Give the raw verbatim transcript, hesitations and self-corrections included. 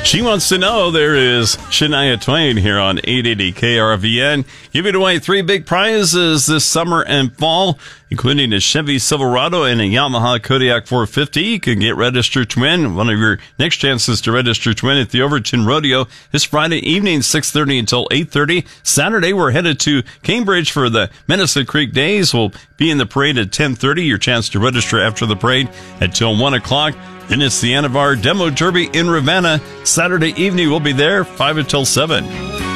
She wants to know. There is Shania Twain here on eight eighty K R V N. Giving away three big prizes this summer and fall, including a Chevy Silverado and a Yamaha Kodiak four fifty. You can get registered to win. One of your next chances to register to win at the Overton Rodeo this Friday evening, six thirty until eight thirty. Saturday, we're headed to Cambridge for the Medicine Creek Days. We'll be in the parade at ten thirty. Your chance to register after the parade until one o'clock. Then it's the Anavar Demo Derby in Ravenna. Saturday evening, we'll be there five until seven.